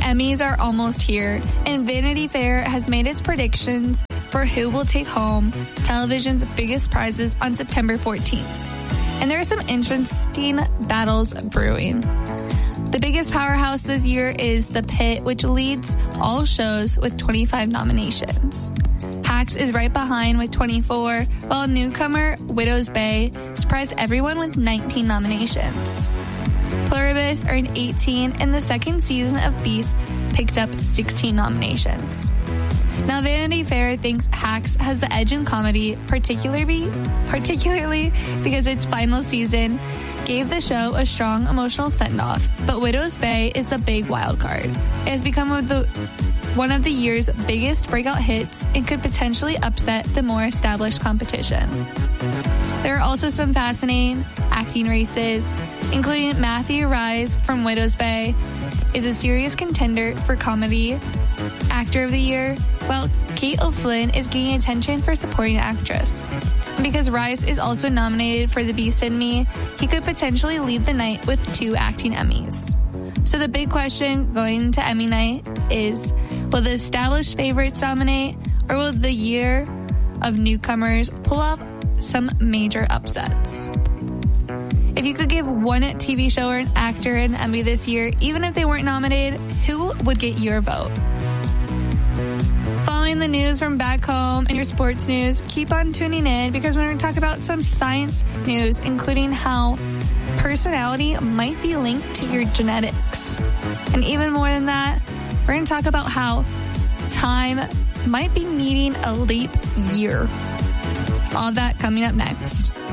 Emmys are almost here, and Vanity Fair has made its predictions for who will take home television's biggest prizes on September 14th. And there are some interesting battles brewing. The biggest powerhouse this year is The Pit, which leads all shows with 25 nominations. Hacks is right behind with 24, while newcomer Widow's Bay surprised everyone with 19 nominations. Pluribus earned 18, and the second season of Beef picked up 16 nominations. Now, Vanity Fair thinks Hacks has the edge in comedy, particularly because its final season gave the show a strong emotional send-off, but Widow's Bay is the big wild card. It has become one of the year's biggest breakout hits and could potentially upset the more established competition. There are also some fascinating acting races, including Matthew Rhys from Widow's Bay is a serious contender for Comedy Actor of the Year, while Kate O'Flynn is gaining attention for Supporting Actress. And because Rhys is also nominated for The Beast in Me, he could potentially lead the night with 2 acting Emmys. So the big question going to Emmy night is, will the established favorites dominate, or will the year of newcomers pull off some major upsets? If you could give one TV show or an actor an Emmy this year, even if they weren't nominated, who would get your vote? Following the news from back home and your sports news, keep on tuning in because we're going to talk about some science news, including how personality might be linked to your genetics. And even more than that, we're going to talk about how time might be needing a leap year. All that coming up next.